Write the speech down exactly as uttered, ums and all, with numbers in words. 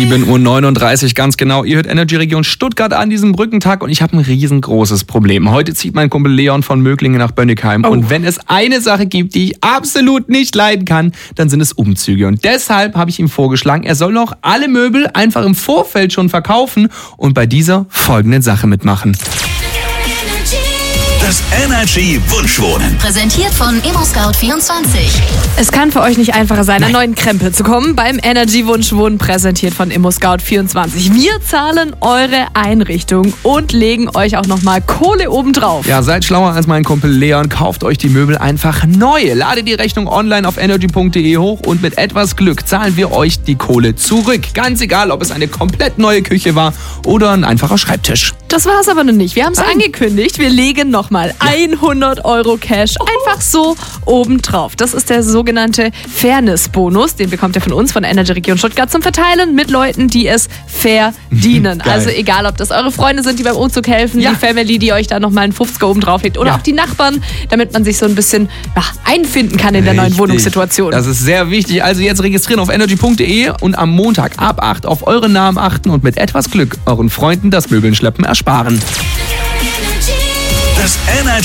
sieben Uhr neununddreißig, ganz genau. Ihr hört Energy Region Stuttgart an diesem Brückentag und ich habe ein riesengroßes Problem. Heute zieht mein Kumpel Leon von Möglingen nach Bönnigheim. Oh. Und wenn es eine Sache gibt, die ich absolut nicht leiden kann, dann sind es Umzüge. Und deshalb habe ich ihm vorgeschlagen, er soll noch alle Möbel einfach im Vorfeld schon verkaufen und bei dieser folgenden Sache mitmachen. Das Energy Wunschwohnen. Präsentiert von ImmoScout vierundzwanzig. Es kann für euch nicht einfacher sein, an neuen Krempel zu kommen. Beim Energy Wunschwohnen, präsentiert von ImmoScout vierundzwanzig. Wir zahlen eure Einrichtung und legen euch auch nochmal Kohle obendrauf. Ja, seid schlauer als mein Kumpel Leon. Kauft euch die Möbel einfach neu. Ladet die Rechnung online auf energy punkt de hoch und mit etwas Glück zahlen wir euch die Kohle zurück. Ganz egal, ob es eine komplett neue Küche war oder ein einfacher Schreibtisch. Das war es aber noch nicht. Wir haben es angekündigt. Wir legen nochmal hundert Euro Cash einfach so obendrauf. Das ist der sogenannte Fairness-Bonus. Den bekommt ihr von uns, von Energy Region Stuttgart, zum Verteilen mit Leuten, die es verdienen. Also egal, ob das eure Freunde sind, die beim Umzug helfen, ja. die Family, die euch da nochmal einen fünfziger oben drauf legt oder ja. auch die Nachbarn, damit man sich so ein bisschen ja, einfinden kann in der Richtig. neuen Wohnungssituation. Das ist sehr wichtig. Also jetzt registrieren auf energy punkt de und am Montag ab acht auf eure Namen achten und mit etwas Glück euren Freunden das Möbeln schleppen ersparen. Das Energy